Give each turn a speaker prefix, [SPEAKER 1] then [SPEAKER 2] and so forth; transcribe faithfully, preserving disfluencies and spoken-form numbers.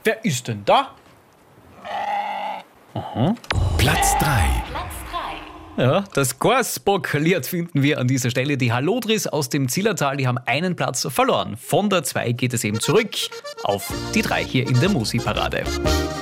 [SPEAKER 1] wer ist denn da? Aha.
[SPEAKER 2] Platz drei.
[SPEAKER 1] Ja, das Gorsbock-Lied finden wir an dieser Stelle. Die Hallodris aus dem Zillertal, die haben einen Platz verloren. Von der zwei geht es eben zurück auf die drei hier in der Musikparade.